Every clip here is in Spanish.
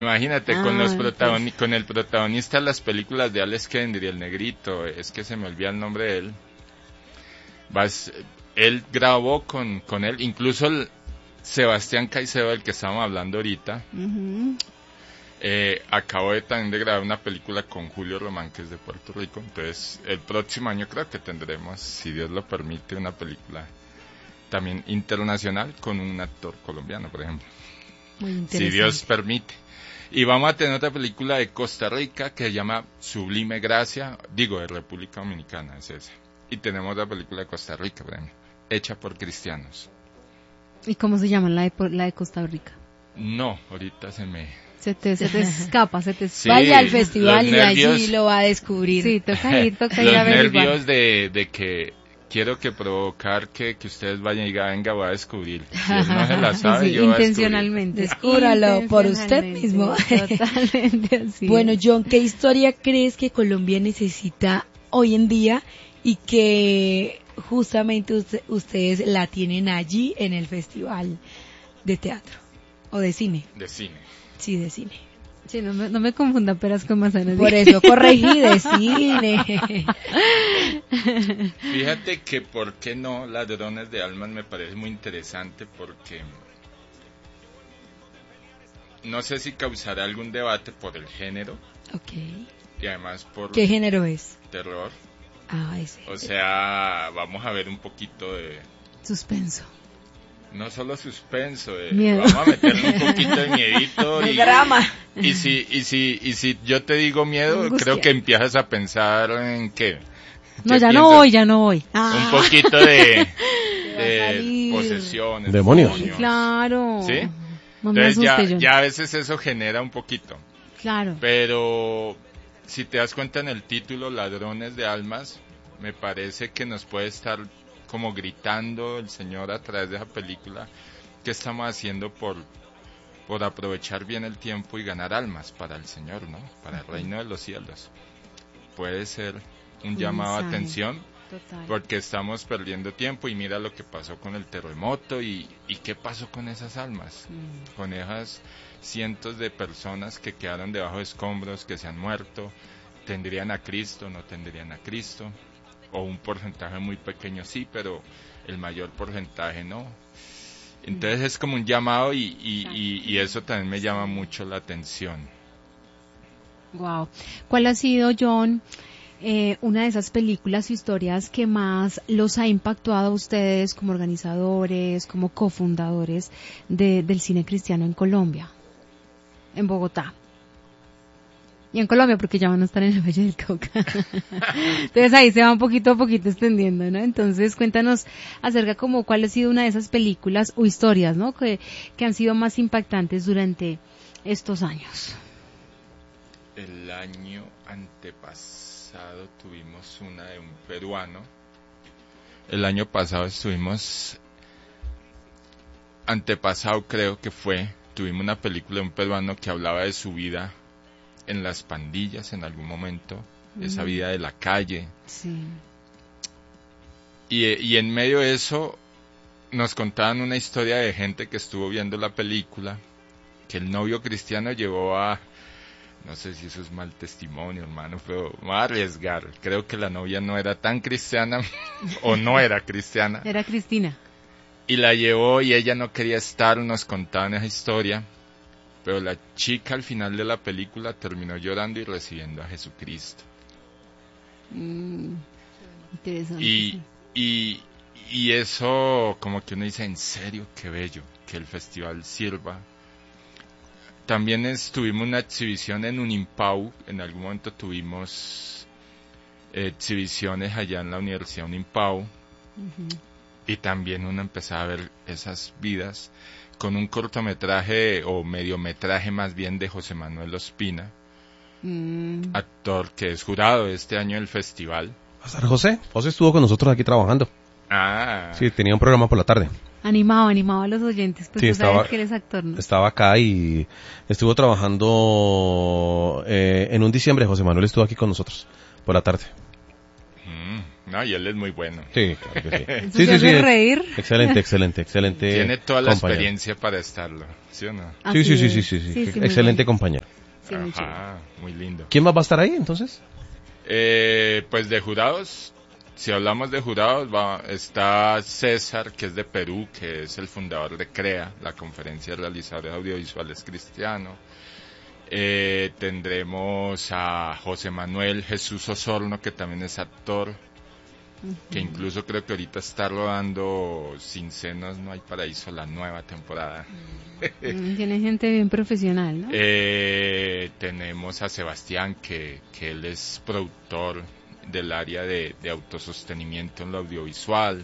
Imagínate, con el protagonista de las películas de Alex Kennedy, el negrito, es que se me olvida el nombre de él. Él grabó con él, incluso Sebastián Caicedo, del que estábamos hablando ahorita, acabó también de grabar una película con Julio Román, que es de Puerto Rico. Entonces, el próximo año creo que tendremos, si Dios lo permite, una película también internacional con un actor colombiano, por ejemplo. Muy interesante. Si Dios permite. Y vamos a tener otra película de Costa Rica que se llama Sublime Gracia, de República Dominicana, es esa. Y tenemos otra película de Costa Rica, por ejemplo, hecha por cristianos. ¿Y cómo se llama la de Costa Rica? No, ahorita se te escapa, Sí, vaya al festival y allí lo va a descubrir. Sí, toca ir a ver. Los nervios de que quiero provocar que ustedes vayan y digan, venga, voy a descubrir. Si él no se la sabe, sí, yo voy a intencionalmente. Descúbralo por usted mismo. Totalmente así. Bueno, John, ¿qué historia crees que Colombia necesita hoy en día y que justamente ustedes la tienen allí en el festival de teatro o de cine? De cine. Sí, de cine. Sí, no me confunda peras con manzanas. Por eso corregí, de cine. Fíjate que, ¿por qué no? Ladrones de Almas me parece muy interesante porque no sé si causará algún debate por el género. Ok. Y además por... ¿Qué género es? Terror. Ese. O sea, vamos a ver un poquito de... Suspenso. No solo suspenso, miedo. Vamos a meterle un poquito de miedito y drama. Y si yo te digo miedo, Angustia. creo que empiezas a pensar en qué. No, ya no voy. Un poquito de posesiones, demonios. Claro. ¿Sí? No me Entonces asuste, ya a veces eso genera un poquito. Claro. Pero si te das cuenta en el título, Ladrones de Almas, me parece que nos puede estar como gritando el Señor a través de esa película, qué estamos haciendo por aprovechar bien el tiempo y ganar almas para el Señor, ¿no? Para el reino de los cielos. Puede ser un llamado a atención, total, porque estamos perdiendo tiempo y mira lo que pasó con el terremoto y qué pasó con esas almas, con esas cientos de personas que quedaron debajo de escombros, que se han muerto. ¿Tendrían a Cristo? ¿No tendrían a Cristo? O un porcentaje muy pequeño sí, pero el mayor porcentaje no. Entonces es como un llamado y eso también me llama mucho la atención. Wow. ¿Cuál ha sido, John, una de esas películas o historias que más los ha impactado a ustedes como organizadores, como cofundadores del cine cristiano en Colombia, en Bogotá? Y en Colombia, porque ya van a estar en el Valle del Cauca. Entonces ahí se va poquito a poquito extendiendo, ¿no? Entonces cuéntanos acerca como cuál ha sido una de esas películas o historias, ¿no? Que han sido más impactantes durante estos años. El año antepasado tuvimos una de un peruano. El año pasado antepasado creo que tuvimos una película de un peruano que hablaba de su vida en las pandillas en algún momento, esa vida de la calle. Sí. Y en medio de eso nos contaban una historia de gente que estuvo viendo la película, que el novio cristiano llevó no sé si eso es mal testimonio, hermano, pero me voy a arriesgar. Creo que la novia no era tan cristiana, o no era cristiana. Era Cristina. Y la llevó y ella no quería estar, nos contaban esa historia. Pero la chica al final de la película terminó llorando y recibiendo a Jesucristo. Interesante. Y eso como que uno dice, en serio, qué bello, que el festival sirva. También tuvimos una exhibición en Unimpau, en algún momento tuvimos exhibiciones allá en la Universidad Unimpau, y también uno empezaba a ver esas vidas, con un cortometraje o mediometraje más bien de José Manuel Ospina, actor que es jurado este año del festival. Pastor José estuvo con nosotros aquí trabajando. Sí, tenía un programa por la tarde. Animado a los oyentes, pues sí, tú sabes que eres actor, ¿no? Estaba acá y estuvo trabajando en un diciembre. José Manuel estuvo aquí con nosotros por la tarde. No, y él es muy bueno. Sí, claro que sí. Sí. Reír. Excelente. Tiene toda la experiencia para estarlo, ¿sí o no? Sí. Excelente compañero. Sí, muy lindo. ¿Quién más va a estar ahí, entonces? Pues de jurados, si hablamos de jurados, está César, que es de Perú, que es el fundador de CREA, la Conferencia de Realizadores Audiovisuales Cristianos. Tendremos a José Manuel Jesús Osorno, que también es actor, que incluso creo que ahorita está rodando Sin Senos No Hay Paraíso, la nueva temporada. Tiene gente bien profesional, ¿no? Tenemos a Sebastián, que él es productor del área de autosostenimiento en lo audiovisual.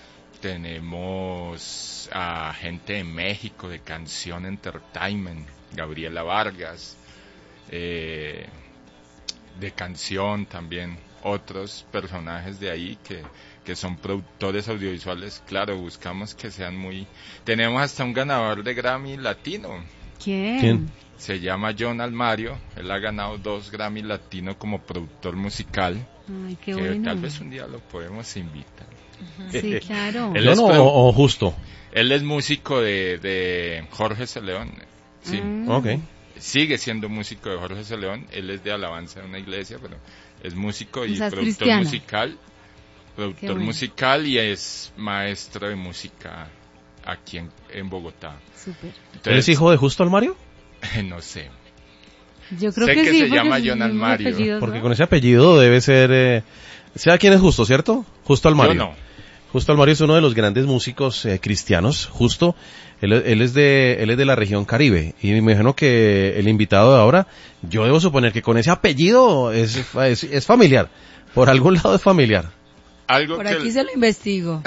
Tenemos a gente de México, de Canción Entertainment, Gabriela Vargas, de Canción también, otros personajes de ahí que son productores audiovisuales. Claro, buscamos que sean muy... Tenemos hasta un ganador de Grammy latino. ¿Quién? Se llama John Almario. Él ha ganado 2 Grammy latino como productor musical. Ay, qué que bueno. Tal vez un día lo podemos invitar. Sí, claro. ¿O justo? Él es músico de Jorge Celeón. Sí. Okay. Sigue siendo músico de Jorge Celeón. Él es de alabanza de una iglesia, pero es músico y productor cristiano. musical. Productor musical y es maestro de música aquí en Bogotá. Súper. ¿Eres hijo de Justo Almario? No sé. Yo creo sé que se sí, llama John Almario. Apellidos, porque ¿no? con ese apellido debe ser... ¿Sabe quién es Justo, cierto? Justo Almario. Yo no. Justo Almario es uno de los grandes músicos cristianos. Justo, él es de la región Caribe. Y me imagino que el invitado de ahora, yo debo suponer que con ese apellido es familiar. Por algún lado es familiar. Por aquí se lo investigo.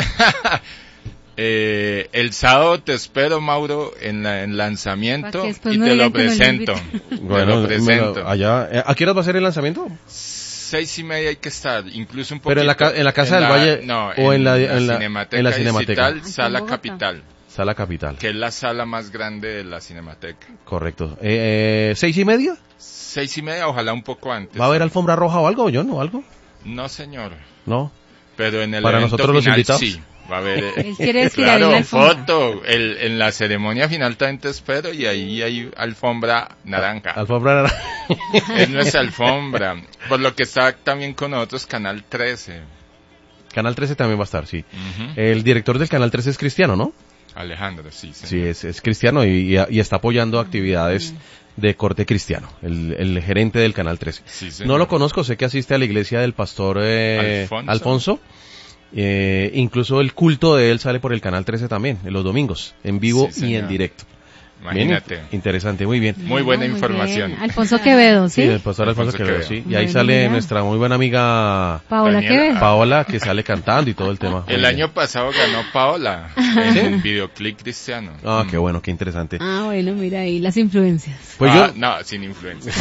El sábado te espero, Mauro, en lanzamiento y te lo presento. Bueno, allá, ¿a qué hora va a ser el lanzamiento? 6:30 hay que estar, incluso un poquito. Pero en la Casa del Valle, no, o en la Cinemateca Digital, Sala Capital. Sala Capital. Que es la sala más grande de la Cinemateca. Correcto. 6:30? 6:30, ojalá un poco antes. ¿Va a haber alfombra roja o algo, John, o algo? No, señor. ¿No? Pero en el para evento nosotros final, los invitados sí. Va a haber, Él quiere claro, en la foto. En la ceremonia final también te espero y ahí hay alfombra naranja. Alfombra naranja. Es nuestra alfombra. Por lo que está también con nosotros Canal 13. Canal 13 también va a estar, sí. El director del Canal 13 es cristiano, ¿no? Alejandro, sí. Sí, es cristiano y está apoyando actividades de corte cristiano, el gerente del Canal 13. Sí, no lo conozco, sé que asiste a la iglesia del pastor Alfonso. Incluso el culto de él sale por el Canal 13 también, en los domingos, en vivo y en directo. Imagínate. Bien, interesante, muy bien. Muy buena información. Bien. Alfonso Quevedo, ¿sí? Sí, el pastor Alfonso Quevedo, sí. Y ahí sale nuestra muy buena amiga Paola Quevedo. Paola, que sale cantando y todo el tema. El año pasado ganó Paola en un videoclip cristiano. Ah, qué bueno, qué interesante. Ah, bueno, mira ahí las influencias. Pues no, sin influencias.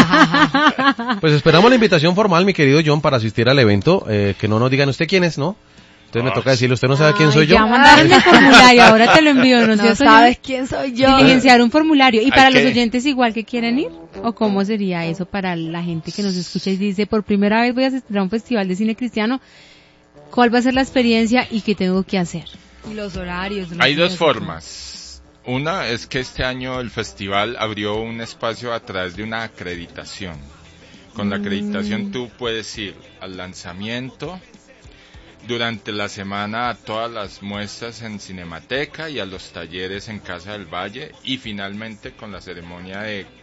Pues esperamos la invitación formal, mi querido John, para asistir al evento. Que no nos digan usted quién es, ¿no? Entonces me toca decirle, usted no sabe quién soy yo. Ya mandaron el formulario, ahora te lo envío. No sabes quién soy yo. Diligenciar un formulario. ¿Y para los oyentes igual que quieren ir? ¿O cómo sería eso para la gente que nos escucha y dice, por primera vez voy a asistir a un festival de cine cristiano? ¿Cuál va a ser la experiencia y qué tengo que hacer? Y los horarios. Hay dos formas. Una es que este año el festival abrió un espacio a través de una acreditación. Con la acreditación tú puedes ir al lanzamiento, durante la semana a todas las muestras en Cinemateca y a los talleres en Casa del Valle y finalmente con la ceremonia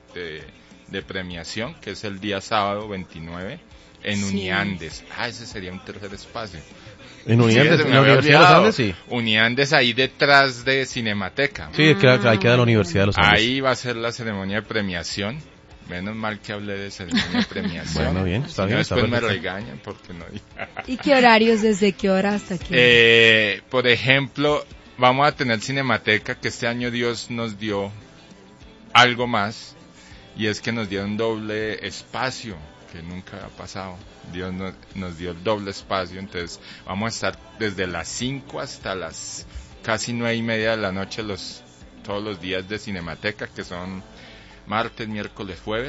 de premiación, que es el día sábado 29 en Uniandes. Ese sería un tercer espacio. En Uniandes, en la Universidad de los Andes, sí. Uniandes ahí detrás de Cinemateca. Sí, ahí queda la Universidad de los Andes. Ahí va a ser la ceremonia de premiación. Menos mal que hablé de ceremonia de premiación. Bueno, bien, está bien. Después me regañan porque no dije. ¿Y qué horarios? ¿Desde qué hora hasta qué? Por ejemplo, vamos a tener Cinemateca, que este año Dios nos dio algo más, y es que nos dio un doble espacio, que nunca ha pasado. Dios nos dio el doble espacio, entonces vamos a estar desde las 5 hasta las casi 9:30 de la noche todos los días de Cinemateca, que son martes, miércoles, jueves,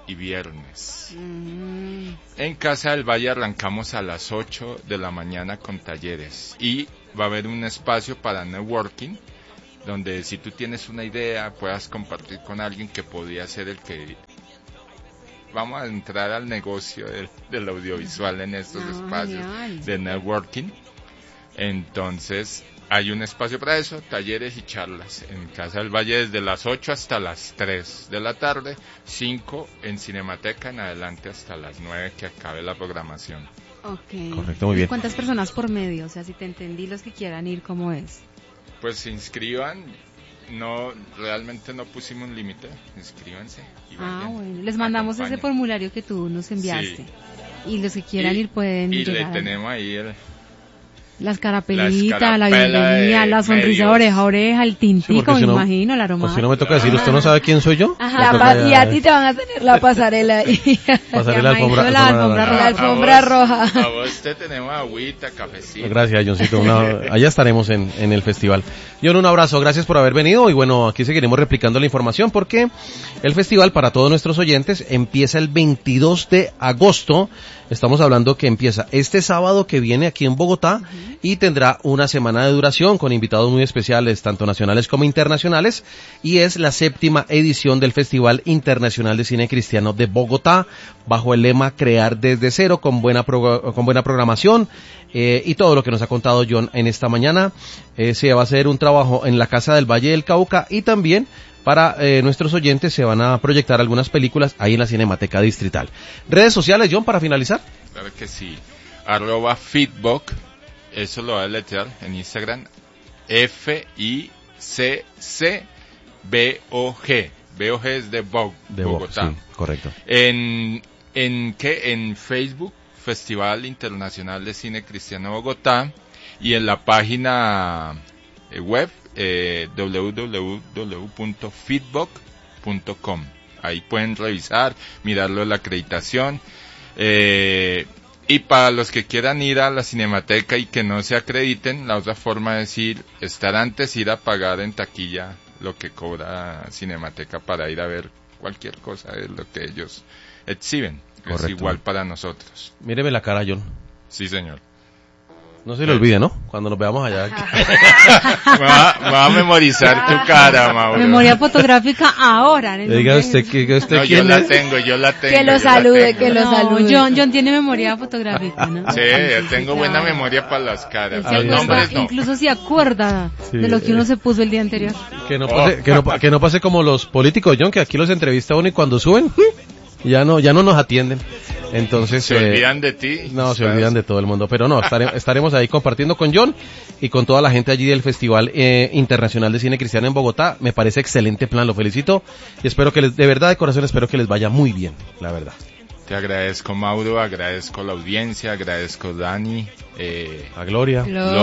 y viernes. En Casa del Valle arrancamos a las 8 de la mañana con talleres y va a haber un espacio para networking donde si tú tienes una idea puedas compartir con alguien que podría ser el que... Vamos a entrar al negocio del audiovisual en estos espacios de networking. Entonces hay un espacio para eso, talleres y charlas en Casa del Valle desde las 8 hasta las 3 de la tarde, 5 en Cinemateca en adelante hasta las 9 que acabe la programación. Ok. Correcto, muy bien. ¿Cuántas personas por medio? O sea, si te entendí, los que quieran ir, ¿cómo es? Pues se inscriban, realmente no pusimos un límite, inscríbanse. Y bueno, les mandamos ese formulario que tú nos enviaste. Sí. Y los que quieran ir pueden y llegar. le tenemos ahí las carapelitas, la bienvenida, la sonrisa oreja a oreja, el tintico, Sí, me no, imagino, la aroma. Si no me toca decir, ¿usted no sabe quién soy yo? Y a ti te van a tener la pasarela ahí. Pasarela la alfombra roja. A vos te tenemos agüita, cafecito. Gracias, Johncito. Allá estaremos en el festival. John, un abrazo, gracias por haber venido y bueno, aquí seguiremos replicando la información porque el festival para todos nuestros oyentes empieza el 22 de agosto. Estamos hablando que empieza este sábado que viene aquí en Bogotá y tendrá una semana de duración con invitados muy especiales, tanto nacionales como internacionales, y es la 7ª edición del Festival Internacional de Cine Cristiano de Bogotá, bajo el lema Crear desde cero, con buena programación, y todo lo que nos ha contado John en esta mañana. Se va a hacer un trabajo en la Casa del Valle del Cauca y también para nuestros oyentes se van a proyectar algunas películas ahí en la Cinemateca Distrital. ¿Redes sociales, John, para finalizar? Claro que sí. @Feedbog, eso lo va a deletrear en Instagram. FICCBOG. BOG es de Bogotá. Sí, correcto. En Facebook, Festival Internacional de Cine Cristiano Bogotá, y en la página web www.feedbog.com. Ahí pueden revisar, mirarlo de la acreditación. Y para los que quieran ir a la Cinemateca y que no se acrediten, la otra forma es estar antes, ir a pagar en taquilla lo que cobra Cinemateca para ir a ver cualquier cosa de lo que ellos exhiben. Correcto. Es igual para nosotros. Míreme la cara, John. Sí, señor. No se le olvide, ¿no? Cuando nos veamos allá. Me va a memorizar tu cara, Mauro. Memoria fotográfica ahora. Diga usted que usted No, yo quién la es. tengo. Que lo salude, que lo salude. John tiene memoria fotográfica, ¿no? Sí, yo tengo buena memoria para las caras. Él Los se nombres acuerda, no. incluso se acuerda de lo que uno se puso el día anterior. Que no pase como los políticos, John, que aquí los entrevista uno y cuando suben, ya no nos atienden. Entonces Se olvidan de ti. No, se olvidan de todo el mundo, pero no, estaremos ahí compartiendo con John y con toda la gente allí del Festival Internacional de Cine Cristiano en Bogotá. Me parece excelente plan, lo felicito y espero que de verdad de corazón espero que les vaya muy bien, la verdad. Te agradezco, Mauro, agradezco la audiencia, agradezco Dani, a Gloria,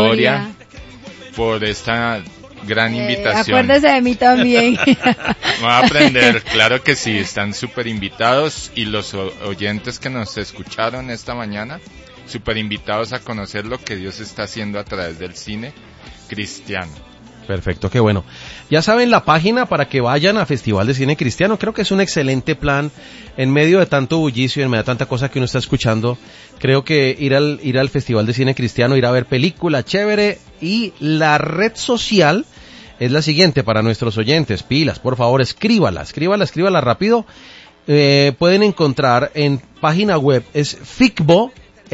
por esta gran invitación. Acuérdese de mí también. Me va a aprender, claro que sí, están súper invitados y los oyentes que nos escucharon esta mañana, súper invitados a conocer lo que Dios está haciendo a través del cine cristiano. Perfecto, qué bueno. Ya saben la página para que vayan a Festival de Cine Cristiano. Creo que es un excelente plan en medio de tanto bullicio, en medio de tanta cosa que uno está escuchando. Creo que ir al Festival de Cine Cristiano, ir a ver película, chévere. Y la red social es la siguiente para nuestros oyentes. Pilas, por favor, escríbala rápido. Pueden encontrar en página web, es Ficbo,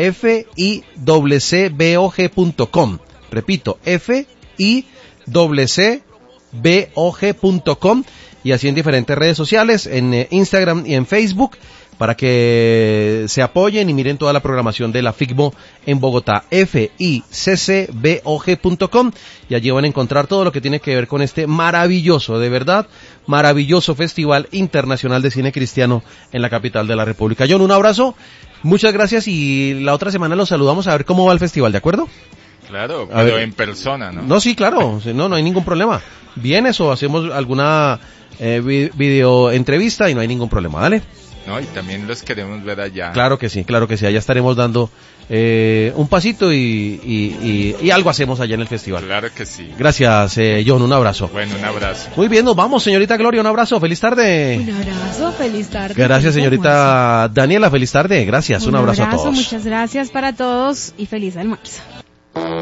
FICCBOG.com. Repito, FICCBOG.com, y así en diferentes redes sociales, en Instagram y en Facebook, para que se apoyen y miren toda la programación de la FICBO en Bogotá, FICCBOG.com, y allí van a encontrar todo lo que tiene que ver con este maravilloso, de verdad, maravilloso Festival Internacional de Cine Cristiano en la capital de la República. John, un abrazo, muchas gracias, y la otra semana los saludamos a ver cómo va el festival, ¿de acuerdo? Claro, pero en persona, ¿no? No, sí, claro, no hay ningún problema. Vienes o hacemos alguna video entrevista y no hay ningún problema, dale. ¿no? Y también los queremos ver allá. Claro que sí, allá estaremos dando un pasito y algo hacemos allá en el festival. Claro que sí. Gracias, John, un abrazo. Bueno, un abrazo. Muy bien, nos vamos, señorita Gloria, un abrazo, feliz tarde. Un abrazo, feliz tarde. Gracias, señorita Daniela, feliz tarde, gracias, un abrazo a todos. Muchas gracias para todos y feliz almuerzo.